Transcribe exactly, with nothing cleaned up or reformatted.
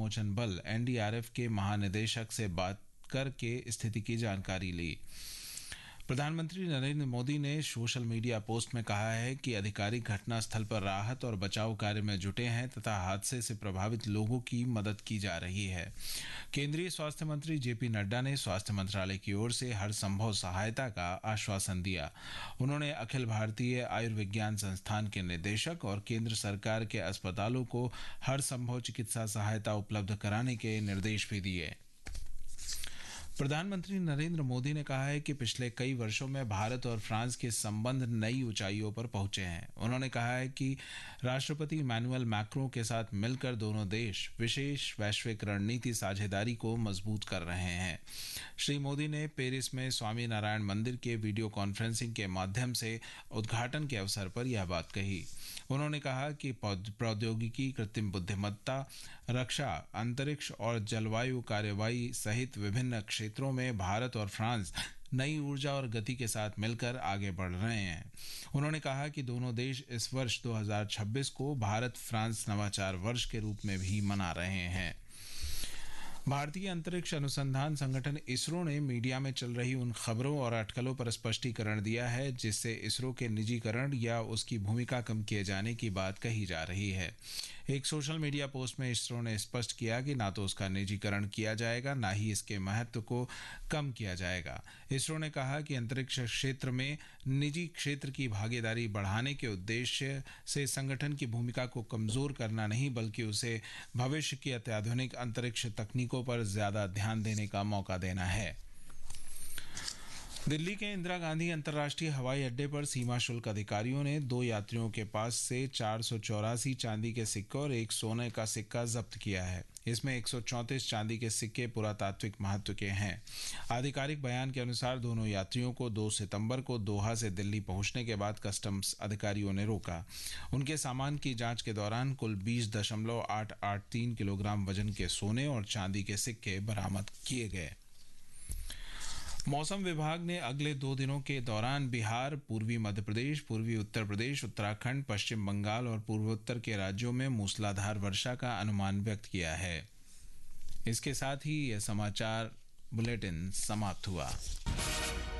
मोचन बल N D R F के महानिदेशक से बात करके स्थिति की जानकारी ली। प्रधानमंत्री नरेंद्र मोदी ने सोशल मीडिया पोस्ट में कहा है कि अधिकारी घटनास्थल पर राहत और बचाव कार्य में जुटे हैं तथा हादसे से प्रभावित लोगों की मदद की जा रही है। केंद्रीय स्वास्थ्य मंत्री जे पी नड्डा ने स्वास्थ्य मंत्रालय की ओर से हर संभव सहायता का आश्वासन दिया। उन्होंने अखिल भारतीय आयुर्विज्ञान संस्थान के निदेशक और केंद्र सरकार के अस्पतालों को हर संभव चिकित्सा सहायता उपलब्ध कराने के निर्देश भी दिए। प्रधानमंत्री नरेंद्र मोदी ने कहा है कि पिछले कई वर्षों में भारत और फ्रांस के संबंध नई ऊंचाइयों पर पहुंचे हैं। उन्होंने कहा है कि राष्ट्रपति इमैनुअल मैक्रों के साथ मिलकर दोनों देश विशेष वैश्विक रणनीति साझेदारी को मजबूत कर रहे हैं। श्री मोदी ने पेरिस में स्वामी नारायण मंदिर के वीडियो कॉन्फ्रेंसिंग के माध्यम से उद्घाटन के अवसर पर यह बात कही। उन्होंने कहा कि प्रौद्योगिकी, कृत्रिम बुद्धिमत्ता, रक्षा, अंतरिक्ष और जलवायु कार्यवाही सहित विभिन्न क्षेत्रों में भारत और फ्रांस नई ऊर्जा और गति के साथ मिलकर आगे बढ़ रहे हैं। उन्होंने कहा कि दोनों देश इस वर्ष दो हज़ार छब्बीस को भारत फ्रांस नवाचार वर्ष के रूप में भी मना रहे हैं। भारतीय अंतरिक्ष अनुसंधान संगठन इसरो ने मीडिया में चल रही उन खबरों और अटकलों पर स्पष्टीकरण दिया है जिससे इसरो के निजीकरण या उसकी भूमिका कम किए जाने की बात कही जा रही है। एक सोशल मीडिया पोस्ट में इसरो ने स्पष्ट किया कि ना तो उसका निजीकरण किया जाएगा, ना ही इसके महत्व को कम किया जाएगा। इसरो ने कहा कि अंतरिक्ष क्षेत्र में निजी क्षेत्र की भागीदारी बढ़ाने के उद्देश्य से संगठन की भूमिका को कमजोर करना नहीं, बल्कि उसे भविष्य की अत्याधुनिक अंतरिक्ष तकनीकों पर ज्यादा ध्यान देने का मौका देना है। दिल्ली के इंदिरा गांधी अंतर्राष्ट्रीय हवाई अड्डे पर सीमा शुल्क अधिकारियों ने दो यात्रियों के पास से चार सौ चौरासी चांदी के सिक्के और एक सोने का सिक्का जब्त किया है। इसमें एक सौ चौंतीस चांदी के सिक्के पुरातात्विक महत्व के हैं। आधिकारिक बयान के अनुसार दोनों यात्रियों को दो सितंबर को दोहा से दिल्ली पहुंचने के बाद कस्टम्स अधिकारियों ने रोका। उनके सामान की जांच के दौरान कुल बीस दशमलव आठ आठ तीन किलोग्राम वजन के सोने और चांदी के सिक्के बरामद किए गए। मौसम विभाग ने अगले दो दिनों के दौरान बिहार, पूर्वी मध्य प्रदेश, पूर्वी उत्तर प्रदेश, उत्तराखंड, पश्चिम बंगाल और पूर्वोत्तर के राज्यों में मूसलाधार वर्षा का अनुमान व्यक्त किया है। इसके साथ ही यह समाचार बुलेटिन समाप्त हुआ।